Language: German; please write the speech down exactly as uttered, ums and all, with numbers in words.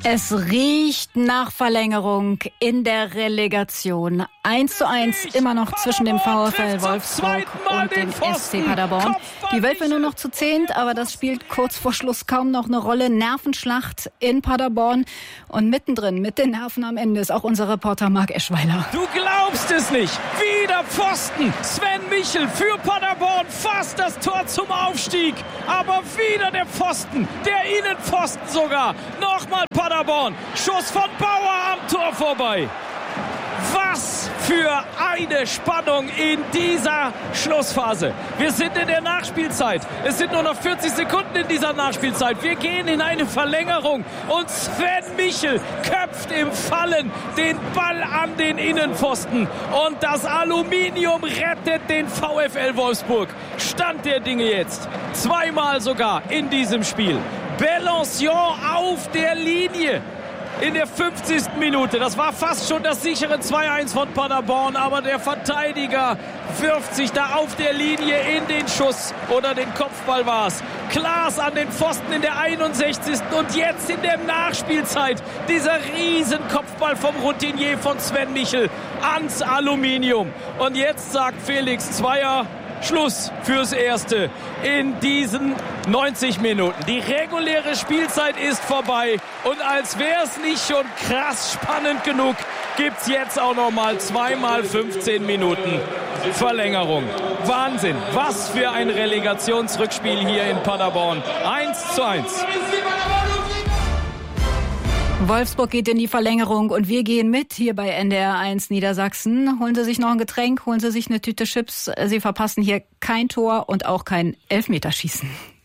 Es riecht nach Verlängerung in der Relegation. eins zu eins immer noch zwischen dem VfL Wolfsburg und dem S C Paderborn. Die Wölfe nur noch zu zehnt, aber das spielt kurz vor Schluss kaum noch eine Rolle. Nervenschlacht in Paderborn. Und mittendrin, mit den Nerven am Ende, ist auch unser Reporter Marc Eschweiler. Du glaubst es nicht. Wieder Pfosten. Sven Michel für Paderborn. Fast das Tor zum Aufstieg. Aber wieder der Pfosten. Der Innenpfosten sogar. Nochmal Paderborn. Schuss von Bauer am Tor vorbei. Was für eine Spannung in dieser Schlussphase. Wir sind in der Nachspielzeit. Es sind nur noch vierzig Sekunden in dieser Nachspielzeit. Wir gehen in eine Verlängerung und Sven Michel köpft im Fallen den Ball an den Innenpfosten. Und das Aluminium rettet den VfL Wolfsburg. Stand der Dinge jetzt. Zweimal sogar in diesem Spiel. Bellancion auf der Linie. In der fünfzigsten Minute. Das war fast schon das sichere zwei eins von Paderborn. Aber der Verteidiger wirft sich da auf der Linie in den Schuss. Oder den Kopfball war es. Klaas an den Pfosten in der einundsechzigsten Und jetzt in der Nachspielzeit. Dieser riesen Kopfball vom Routinier von Sven Michel ans Aluminium. Und jetzt sagt Felix Zweier: Schluss fürs Erste in diesen neunzig Minuten. Die reguläre Spielzeit ist vorbei und als wäre es nicht schon krass spannend genug, gibt es jetzt auch noch mal zweimal fünfzehn Minuten Verlängerung. Wahnsinn, was für ein Relegationsrückspiel hier in Paderborn. eins zu eins. Wolfsburg geht in die Verlängerung und wir gehen mit hier bei N D R eins Niedersachsen. Holen Sie sich noch ein Getränk, holen Sie sich eine Tüte Chips. Sie verpassen hier kein Tor und auch kein Elfmeterschießen.